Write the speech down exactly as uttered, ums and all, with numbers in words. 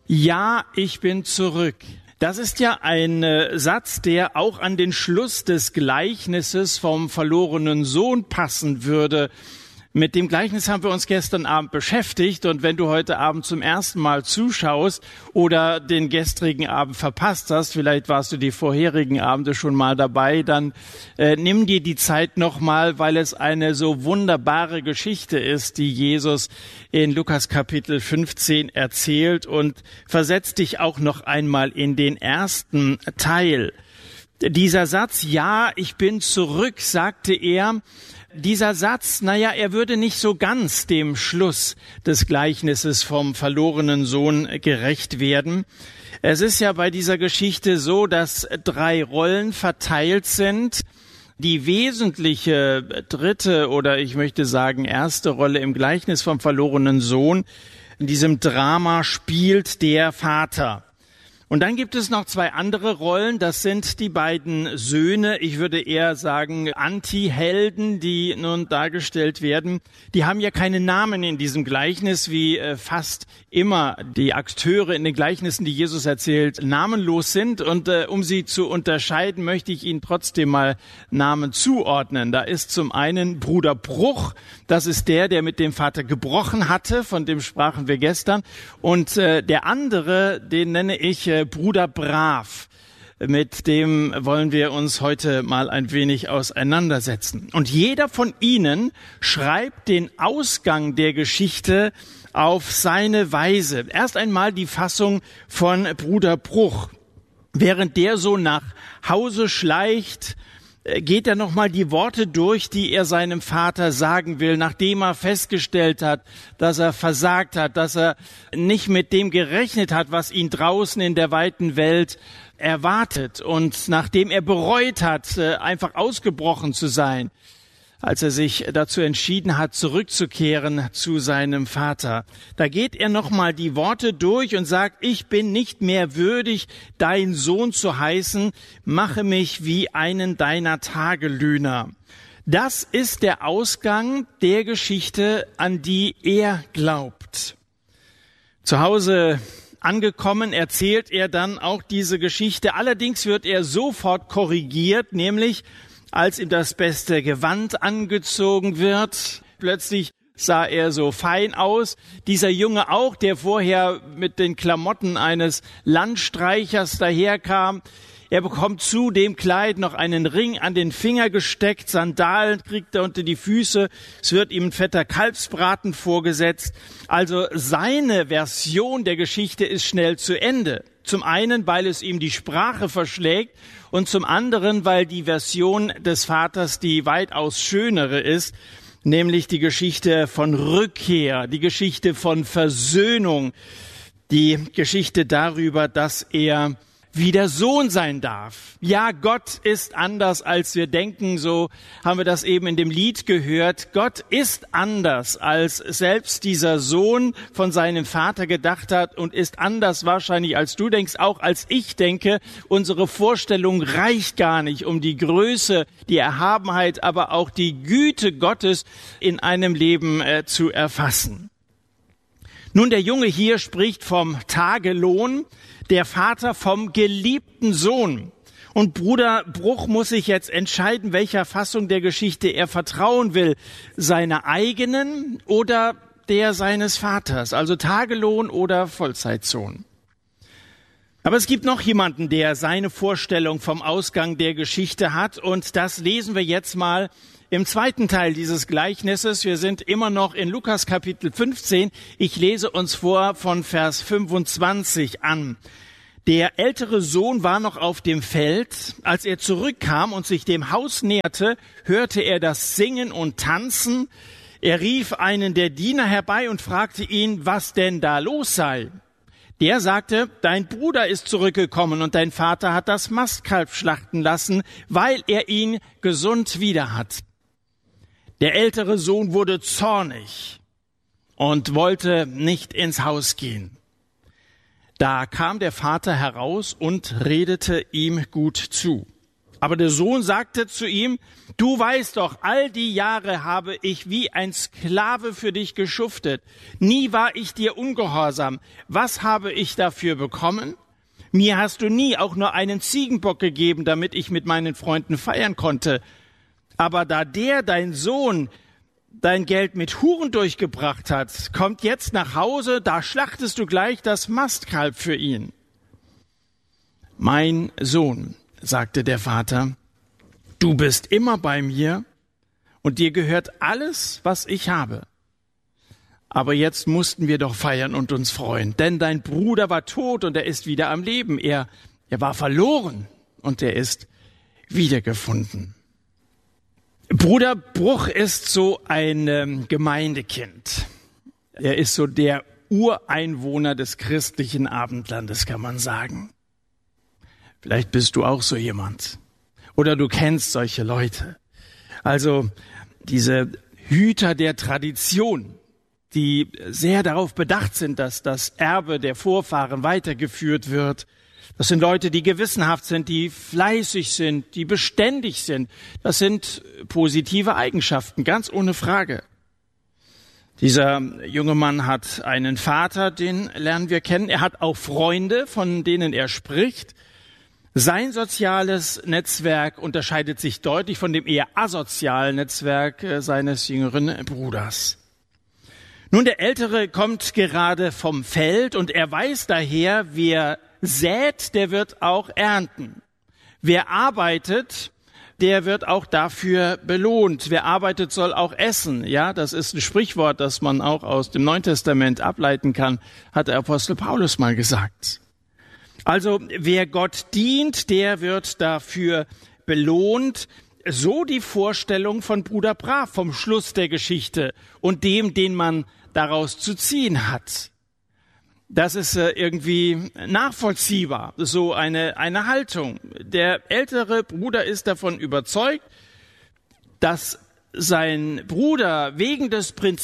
Ja, ich bin zurück. Das ist ja ein äh, Satz, der auch an den Schluss des Gleichnisses vom verlorenen Sohn passen würde. Mit dem Gleichnis haben wir uns gestern Abend beschäftigt, und wenn du heute Abend zum ersten Mal zuschaust oder den gestrigen Abend verpasst hast, vielleicht warst du die vorherigen Abende schon mal dabei, dann äh, nimm dir die Zeit nochmal, weil es eine so wunderbare Geschichte ist, die Jesus in Lukas Kapitel fünfzehn erzählt, und versetz dich auch noch einmal in den ersten Teil. Dieser Satz, ja, ich bin zurück, sagte er, dieser Satz, naja, er würde nicht so ganz dem Schluss des Gleichnisses vom verlorenen Sohn gerecht werden. Es ist ja bei dieser Geschichte so, dass drei Rollen verteilt sind. Die wesentliche dritte oder ich möchte sagen erste Rolle im Gleichnis vom verlorenen Sohn in diesem Drama spielt der Vater. Und dann gibt es noch zwei andere Rollen, das sind die beiden Söhne, ich würde eher sagen Anti-Helden, die nun dargestellt werden. Die haben ja keine Namen in diesem Gleichnis, wie äh, fast immer die Akteure in den Gleichnissen, die Jesus erzählt, namenlos sind. Und äh, um sie zu unterscheiden, möchte ich ihnen trotzdem mal Namen zuordnen. Da ist zum einen Bruder Bruch, das ist der, der mit dem Vater gebrochen hatte, von dem sprachen wir gestern. Und äh, der andere, den nenne ich äh, Bruder Brav. Mit dem wollen wir uns heute mal ein wenig auseinandersetzen. Und jeder von ihnen schreibt den Ausgang der Geschichte auf seine Weise. Erst einmal die Fassung von Bruder Bruch. Während der so nach Hause schleicht, geht er nochmal die Worte durch, die er seinem Vater sagen will, nachdem er festgestellt hat, dass er versagt hat, dass er nicht mit dem gerechnet hat, was ihn draußen in der weiten Welt erwartet, und nachdem er bereut hat, einfach ausgebrochen zu sein, als er sich dazu entschieden hat, zurückzukehren zu seinem Vater. Da geht er nochmal die Worte durch und sagt, ich bin nicht mehr würdig, dein Sohn zu heißen, mache mich wie einen deiner Tagelöhner. Das ist der Ausgang der Geschichte, an die er glaubt. Zu Hause angekommen erzählt er dann auch diese Geschichte. Allerdings wird er sofort korrigiert, nämlich als ihm das beste Gewand angezogen wird. Plötzlich sah er so fein aus. Dieser Junge auch, der vorher mit den Klamotten eines Landstreichers daherkam. Er bekommt zu dem Kleid noch einen Ring an den Finger gesteckt, Sandalen kriegt er unter die Füße, es wird ihm ein fetter Kalbsbraten vorgesetzt. Also seine Version der Geschichte ist schnell zu Ende. Zum einen, weil es ihm die Sprache verschlägt, und zum anderen, weil die Version des Vaters die weitaus schönere ist, nämlich die Geschichte von Rückkehr, die Geschichte von Versöhnung, die Geschichte darüber, dass er wieder Sohn sein darf. Ja, Gott ist anders, als wir denken, so haben wir das eben in dem Lied gehört. Gott ist anders, als selbst dieser Sohn von seinem Vater gedacht hat, und ist anders wahrscheinlich, als du denkst, auch als ich denke. Unsere Vorstellung reicht gar nicht, um die Größe, die Erhabenheit, aber auch die Güte Gottes in einem Leben äh, zu erfassen. Nun, der Junge hier spricht vom Tagelohn, der Vater vom geliebten Sohn. Und Bruder Bruch muss sich jetzt entscheiden, welcher Fassung der Geschichte er vertrauen will, seiner eigenen oder der seines Vaters, also Tagelohn oder Vollzeitsohn. Aber es gibt noch jemanden, der seine Vorstellung vom Ausgang der Geschichte hat, und das lesen wir jetzt mal im zweiten Teil dieses Gleichnisses. Wir sind immer noch in Lukas Kapitel fünfzehn. Ich lese uns vor von Vers fünfundzwanzig an. Der ältere Sohn war noch auf dem Feld. Als er zurückkam und sich dem Haus näherte, hörte er das Singen und Tanzen. Er rief einen der Diener herbei und fragte ihn, was denn da los sei. Der sagte, dein Bruder ist zurückgekommen und dein Vater hat das Mastkalb schlachten lassen, weil er ihn gesund wieder hat. Der ältere Sohn wurde zornig und wollte nicht ins Haus gehen. Da kam der Vater heraus und redete ihm gut zu. Aber der Sohn sagte zu ihm, du weißt doch, all die Jahre habe ich wie ein Sklave für dich geschuftet. Nie war ich dir ungehorsam. Was habe ich dafür bekommen? Mir hast du nie auch nur einen Ziegenbock gegeben, damit ich mit meinen Freunden feiern konnte. Aber da der, dein Sohn, dein Geld mit Huren durchgebracht hat, kommt jetzt nach Hause, da schlachtest du gleich das Mastkalb für ihn. Mein Sohn, sagte der Vater, du bist immer bei mir und dir gehört alles, was ich habe. Aber jetzt mussten wir doch feiern und uns freuen, denn dein Bruder war tot und er ist wieder am Leben. Er, er war verloren und er ist wiedergefunden. Bruder Bruch ist so ein ähm, Gemeindekind. Er ist so der Ureinwohner des christlichen Abendlandes, kann man sagen. Vielleicht bist du auch so jemand. Oder du kennst solche Leute. Also diese Hüter der Tradition, die sehr darauf bedacht sind, dass das Erbe der Vorfahren weitergeführt wird. Das sind Leute, die gewissenhaft sind, die fleißig sind, die beständig sind. Das sind positive Eigenschaften, ganz ohne Frage. Dieser junge Mann hat einen Vater, den lernen wir kennen. Er hat auch Freunde, von denen er spricht. Sein soziales Netzwerk unterscheidet sich deutlich von dem eher asozialen Netzwerk seines jüngeren Bruders. Nun, der Ältere kommt gerade vom Feld und er weiß daher, wer sät, der wird auch ernten. Wer arbeitet, der wird auch dafür belohnt. Wer arbeitet, soll auch essen. Ja, das ist ein Sprichwort, das man auch aus dem Neuen Testament ableiten kann, hat der Apostel Paulus mal gesagt. Also, wer Gott dient, der wird dafür belohnt. So die Vorstellung von Bruder Brav vom Schluss der Geschichte und dem, den man daraus zu ziehen hat. Das ist äh, irgendwie nachvollziehbar, so eine, eine Haltung. Der ältere Bruder ist davon überzeugt, dass sein Bruder wegen des Prinzips